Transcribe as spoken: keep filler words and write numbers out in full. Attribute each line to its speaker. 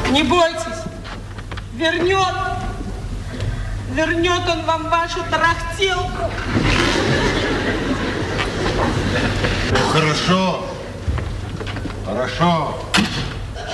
Speaker 1: Не бойтесь, вернет, вернет он вам вашу тарахтелку.
Speaker 2: Хорошо, хорошо.